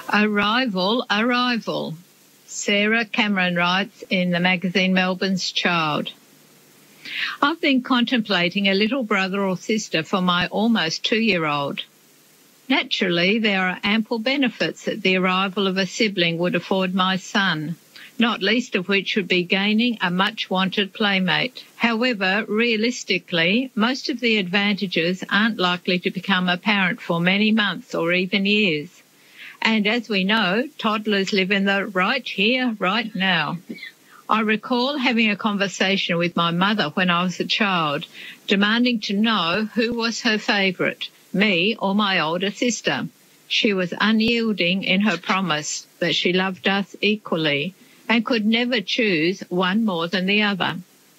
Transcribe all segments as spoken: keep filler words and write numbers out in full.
Arrival, arrival. Sarah Cameron writes in the magazine Melbourne's Child. I've been contemplating a little brother or sister for my almost two-year-old. Naturally, there are ample benefits that the arrival of a sibling would afford my son, not least of which would be gaining a much-wanted playmate. However, realistically, most of the advantages aren't likely to become apparent for many months or even years. And as we know, toddlers live in the right here, right now. I recall having a conversation with my mother when I was a child, demanding to know who was her favourite, me or my older sister. She was unyielding in her promise that she loved us equally and could never choose one more than the other.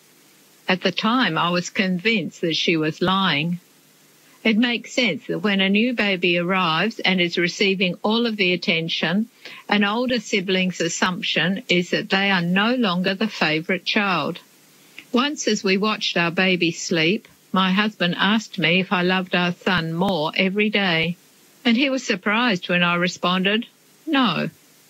At the time, I was convinced that she was lying. It makes sense that when a new baby arrives and is receiving all of the attention, an older sibling's assumption is that they are no longer the favourite child. Once, as we watched our baby sleep, my husband asked me if I loved our son more every day, and he was surprised when I responded, no.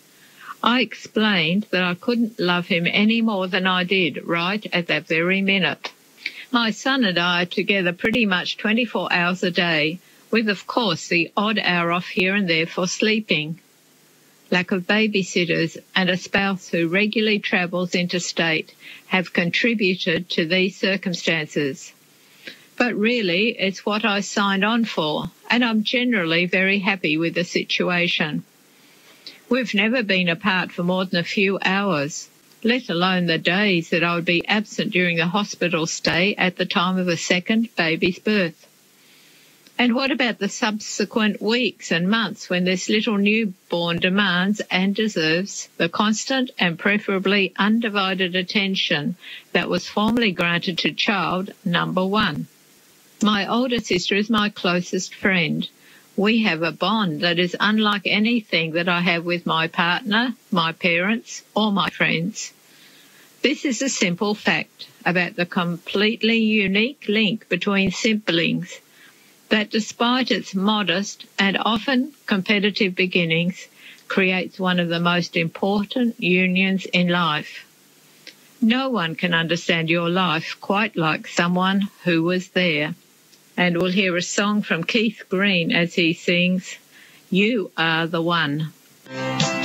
I explained that I couldn't love him any more than I did right at that very minute. My son and I are together pretty much twenty-four hours a day, with, of course, the odd hour off here and there for sleeping. Lack of babysitters and a spouse who regularly travels interstate have contributed to these circumstances. But really, it's what I signed on for, and I'm generally very happy with the situation. We've never been apart for more than a few hours, let alone the days that I would be absent during the hospital stay at the time of a second baby's birth. And what about the subsequent weeks and months when this little newborn demands and deserves the constant and preferably undivided attention that was formerly granted to child number one? My older sister is my closest friend. We have a bond that is unlike anything that I have with my partner, my parents, or my friends. This is a simple fact about the completely unique link between siblings that, despite its modest and often competitive beginnings, creates one of the most important unions in life. No one can understand your life quite like someone who was there. And we'll hear a song from Keith Green as he sings, You Are the One.